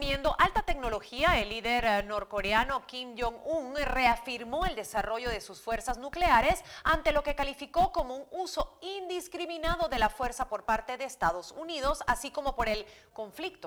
consumiendo alta tecnología, el líder norcoreano Kim Jong-un reafirmó el desarrollo de sus fuerzas nucleares ante lo que calificó como un uso indiscriminado de la fuerza por parte de Estados Unidos, así como por el conflicto